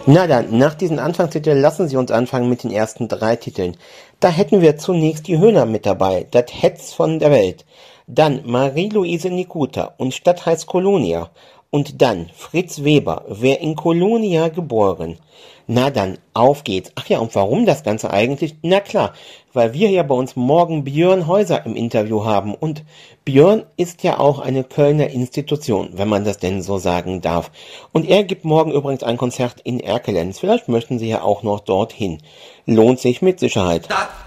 Na dann, nach diesen Anfangstiteln lassen Sie uns anfangen mit den ersten 3 Titeln. Da hätten wir zunächst die Höhner mit dabei, das Hetz von der Welt. Dann Marie-Louise Nikuta und Stadt heißt Kolonia. Und dann Fritz Weber, wer in Kolonia geboren. Na dann, auf geht's. Ach ja, und warum das Ganze eigentlich? Na klar, weil wir ja bei uns morgen Björn Häuser im Interview haben. Und Björn ist ja auch eine Kölner Institution, wenn man das denn so sagen darf. Und er gibt morgen übrigens ein Konzert in Erkelenz. Vielleicht möchten Sie ja auch noch dorthin. Lohnt sich mit Sicherheit.